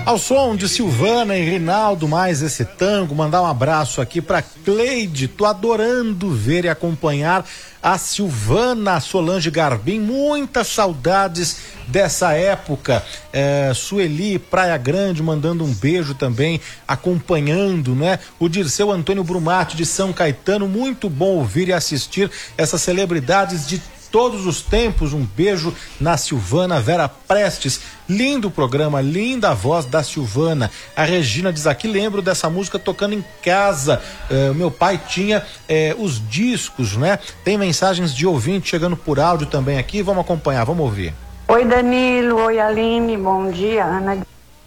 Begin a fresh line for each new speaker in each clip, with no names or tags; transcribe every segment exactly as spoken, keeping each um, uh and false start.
Ao som de Silvana e Rinaldo, mais esse tango, mandar um abraço aqui pra Cleide. Tô adorando ver e acompanhar a Silvana Solange Garbim, muitas saudades dessa época. é, Sueli Praia Grande mandando um beijo também, acompanhando, né? O Dirceu Antônio Brumati de São Caetano, muito bom ouvir e assistir essas celebridades de todos os tempos. Um beijo na Silvana. Vera Prestes, lindo programa, linda a voz da Silvana. A Regina diz aqui, lembro dessa música tocando em casa, uh, meu pai tinha uh, os discos, né? Tem mensagens de ouvinte chegando por áudio também aqui, vamos acompanhar, vamos ouvir.
Oi Danilo, oi Aline, bom dia, Ana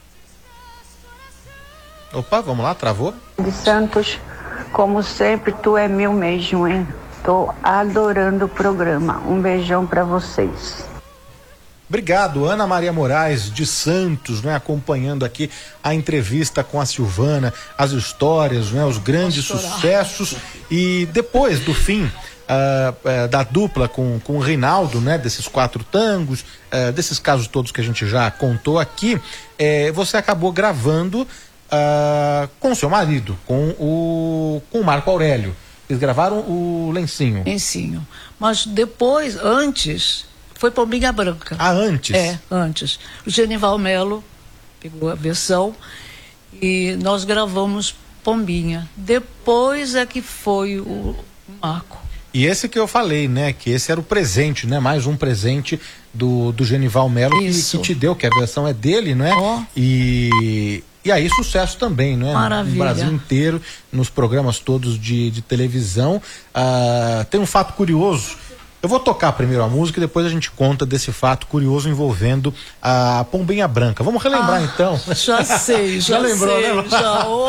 Opa, vamos lá, travou?
de Santos, como sempre tu é meu mesmo, hein? Tô adorando o programa. Um beijão pra vocês.
Obrigado, Ana Maria Moraes de Santos, né, acompanhando aqui a entrevista com a Silvana, as histórias, né, os grandes sucessos. E depois do fim uh, uh, da dupla com, com o Rinaldo, né, desses quatro tangos, uh, desses casos todos que a gente já contou aqui, uh, você acabou gravando uh, com o seu marido, com o, com o Marco Aurélio. Eles gravaram o Lencinho.
Lencinho. Mas depois, antes, foi Pombinha Branca.
Ah, antes?
É, antes. O Genival Melo pegou a versão e nós gravamos Pombinha. Depois é que foi o Marco.
E esse que eu falei, né? Que esse era o presente, né? Mais um presente do, do Genival Melo que, que te deu, que a versão é dele, não é? Oh. E... E aí sucesso também, né?
Maravilha.
No Brasil inteiro, nos programas todos de, de televisão. Ah, tem um fato curioso. Eu vou tocar primeiro a música e depois a gente conta desse fato curioso envolvendo a Pombinha Branca. Vamos relembrar
ah,
então?
Já sei, já, já lembrou, sei, né? Já. Oh.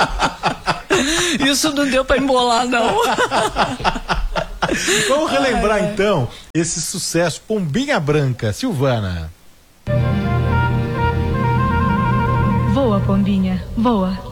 Isso não deu para embolar, não.
Vamos relembrar ai, ai. então esse sucesso Pombinha Branca, Silvana.
Voa, Pombinha, voa.